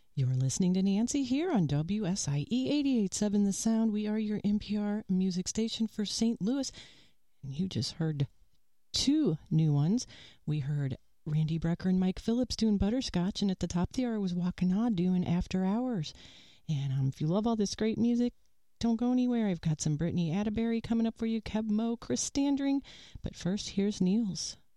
You're listening to Nancy here on WSIE 88.7 The Sound. We are your NPR music station for St. Louis. And you just heard two new ones. We heard Randy Brecker and Mike Phillips doing Butterscotch, and at the top of the hour was Wakanah doing After Hours. And if you love all this great music, don't go anywhere. I've got some Brittany Atterbury coming up for you, Keb Mo, Chris Standring. But first, here's Niels.